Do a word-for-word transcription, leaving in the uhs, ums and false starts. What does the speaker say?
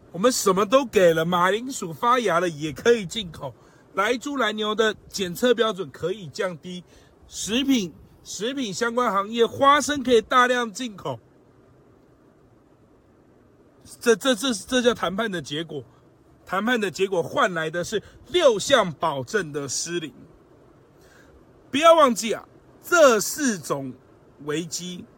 我们什么都给了，马铃薯发芽了也可以进口，来猪来牛的检测标准可以降低，食品食品相关行业花生可以大量进口，这这这这叫谈判的结果，谈判的结果换来的是六项保证的失灵。不要忘记啊，这四种危机